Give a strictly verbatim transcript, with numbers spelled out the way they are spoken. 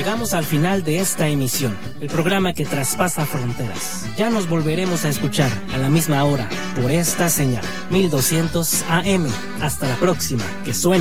llegamos al final de esta emisión, el programa que traspasa fronteras. Ya nos volveremos a escuchar a la misma hora por esta señal, mil doscientos A M. Hasta la próxima, que suene.